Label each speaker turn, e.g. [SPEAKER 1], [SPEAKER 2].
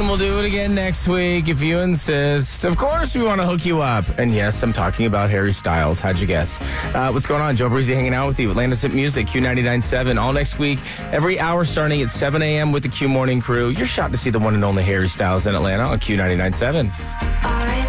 [SPEAKER 1] we'll do it again next week if you insist. Of course, we want to hook you up. And yes, I'm talking about Harry Styles. How'd you guess? What's going on? Joe Breezy hanging out with you. Atlantis Hit Music, Q99.7. All next week, every hour starting at 7 a.m. with the Q Morning Crew. You're shot to see the one and only Harry Styles in Atlanta on Q99.7.